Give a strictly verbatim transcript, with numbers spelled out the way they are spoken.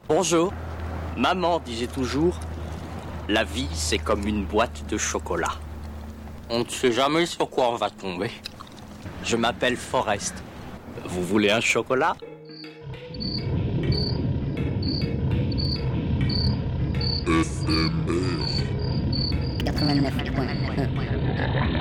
Bonjour. Maman disait toujours, la vie c'est comme une boîte de chocolat. On ne sait jamais sur quoi on va tomber. Je m'appelle Forrest. Vous voulez un chocolat ? F M R quatre-vingt-neuf point un